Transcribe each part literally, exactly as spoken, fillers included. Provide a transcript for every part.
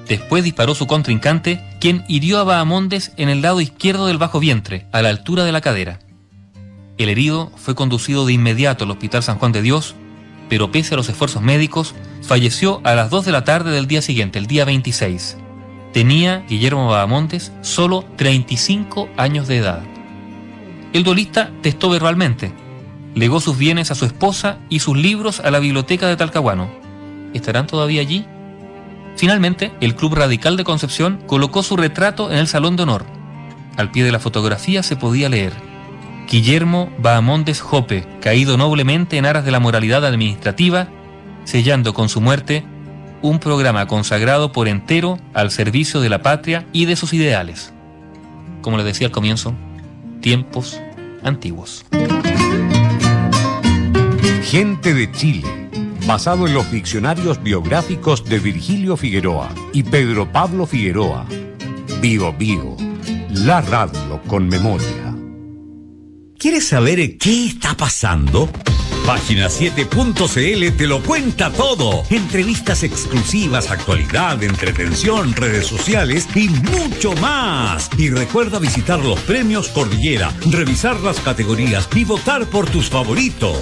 Después disparó su contrincante, quien hirió a Bahamondes en el lado izquierdo del bajo vientre, a la altura de la cadera. El herido fue conducido de inmediato al Hospital San Juan de Dios, pero pese a los esfuerzos médicos, falleció a las dos de la tarde del día siguiente, el día veintiséis. Tenía Guillermo Bahamondes solo treinta y cinco años de edad. El duelista testó verbalmente. Legó sus bienes a su esposa y sus libros a la biblioteca de Talcahuano. ¿Estarán todavía allí? Finalmente, el Club Radical de Concepción colocó su retrato en el Salón de Honor. Al pie de la fotografía se podía leer: Guillermo Bahamondes Jope, caído noblemente en aras de la moralidad administrativa, sellando con su muerte un programa consagrado por entero al servicio de la patria y de sus ideales. Como les decía al comienzo, tiempos antiguos. Gente de Chile, basado en los diccionarios biográficos de Virgilio Figueroa y Pedro Pablo Figueroa. Bio Bio, la radio con memoria. ¿Quieres saber qué está pasando? Página siete punto c l te lo cuenta todo. Entrevistas exclusivas, actualidad, entretención, redes sociales y mucho más. Y recuerda visitar los premios Cordillera, revisar las categorías y votar por tus favoritos.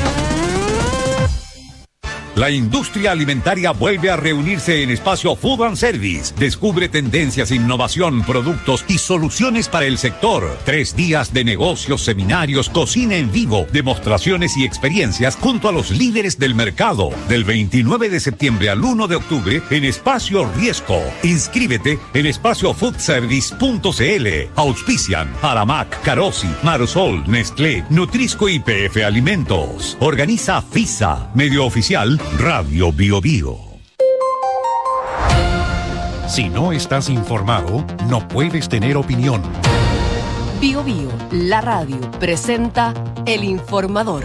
La industria alimentaria vuelve a reunirse en Espacio Food and Service. Descubre tendencias, innovación, productos y soluciones para el sector. Tres días de negocios, seminarios, cocina en vivo, demostraciones y experiencias junto a los líderes del mercado. Del veintinueve de septiembre al uno de octubre en Espacio Riesco. Inscríbete en espacio food service punto c l. Auspician Aramac, Carosi, Marosol, Nestlé, Nutrisco y P F Alimentos. Organiza FISA, medio oficial Radio Bio Bio. Si no estás informado, no puedes tener opinión. Bio Bio, la radio, presenta El Informador.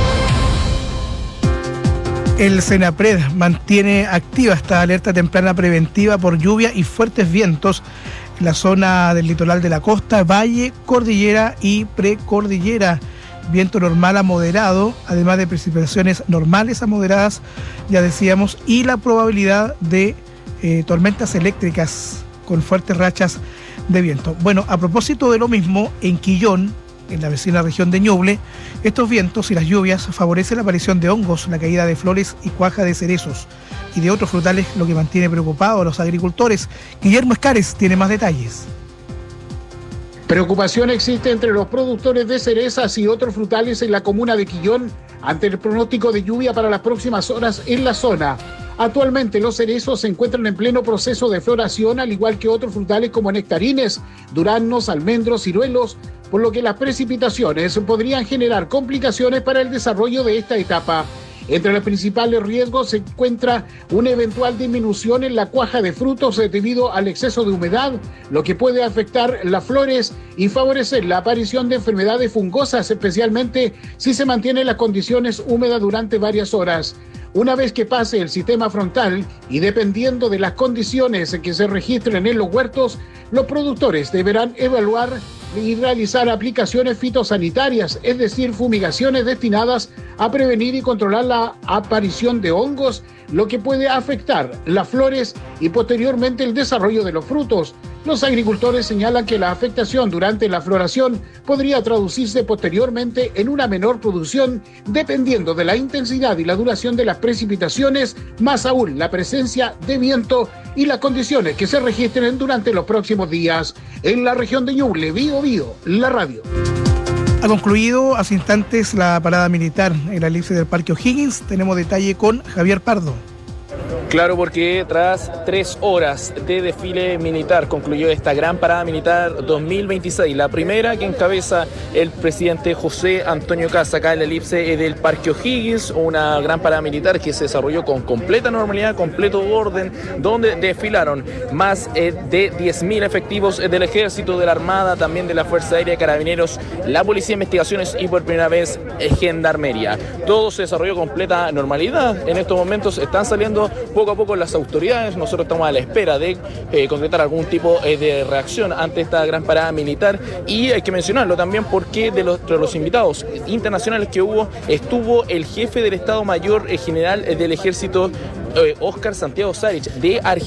El Senapred mantiene activa esta alerta temprana preventiva por lluvia y fuertes vientos en la zona del litoral de la costa, valle, cordillera y precordillera. Viento normal a moderado, además de precipitaciones normales a moderadas, ya decíamos, y la probabilidad de eh, tormentas eléctricas con fuertes rachas de viento. Bueno, a propósito de lo mismo, en Quillón, en la vecina región de Ñuble, estos vientos y las lluvias favorecen la aparición de hongos, la caída de flores y cuaja de cerezos y de otros frutales, lo que mantiene preocupados a los agricultores. Guillermo Escares tiene más detalles. Preocupación existe entre los productores de cerezas y otros frutales en la comuna de Quillón ante el pronóstico de lluvia para las próximas horas en la zona. Actualmente los cerezos se encuentran en pleno proceso de floración, al igual que otros frutales como nectarines, duraznos, almendros, ciruelos, por lo que las precipitaciones podrían generar complicaciones para el desarrollo de esta etapa. Entre los principales riesgos se encuentra una eventual disminución en la cuaja de frutos debido al exceso de humedad, lo que puede afectar las flores y favorecer la aparición de enfermedades fungosas, especialmente si se mantienen las condiciones húmedas durante varias horas. Una vez que pase el sistema frontal y dependiendo de las condiciones que se registren en los huertos, los productores deberán evaluar y realizar aplicaciones fitosanitarias, es decir, fumigaciones destinadas a prevenir y controlar la aparición de hongos, lo que puede afectar las flores y posteriormente el desarrollo de los frutos. Los agricultores señalan que la afectación durante la floración podría traducirse posteriormente en una menor producción dependiendo de la intensidad y la duración de las precipitaciones, más aún la presencia de viento y las condiciones que se registren durante los próximos días. En la región de Ñuble, Bio Bio, la radio. Ha concluido hace instantes la parada militar en la elipse del Parque O'Higgins. Tenemos detalle con Javier Pardo. Claro, porque tras tres horas de desfile militar concluyó esta gran parada militar dos mil veintiséis, la primera que encabeza el presidente José Antonio Kast acá en la elipse del Parque O'Higgins, una gran parada militar que se desarrolló con completa normalidad, completo orden, donde desfilaron más eh, de diez mil efectivos del Ejército, de la Armada, también de la Fuerza Aérea, Carabineros, la Policía de Investigaciones y por primera vez eh, Gendarmería. Todo se desarrolló con completa normalidad. En estos momentos están saliendo poco a poco las autoridades. Nosotros estamos a la espera de eh, concretar algún tipo eh, de reacción ante esta gran parada militar, y hay que mencionarlo también porque de los, de los invitados internacionales que hubo estuvo el jefe del Estado Mayor eh, General eh, del Ejército, eh, Óscar Santiago Sarich, de Argentina.